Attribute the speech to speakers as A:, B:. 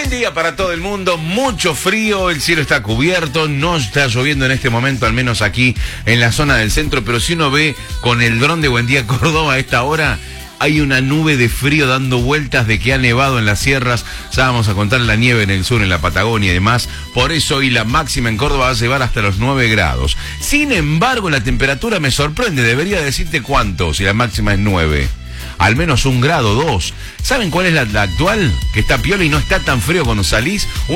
A: Buen día para todo el mundo, mucho frío, el cielo está cubierto, no está lloviendo en este momento, al menos aquí en la zona del centro, pero si uno ve con el dron de Buen Día Córdoba a esta hora, hay una nube de frío dando vueltas de que ha nevado en las sierras. Ya vamos a contar la nieve en el sur, en la Patagonia y demás. Por eso hoy la máxima en Córdoba va a llevar hasta los 9 grados. Sin embargo, la temperatura me sorprende. Debería decirte cuánto, si la máxima es 9. Al menos 1 grado, 2. ¿Saben cuál es la actual? Que está piola y no está tan frío cuando salís.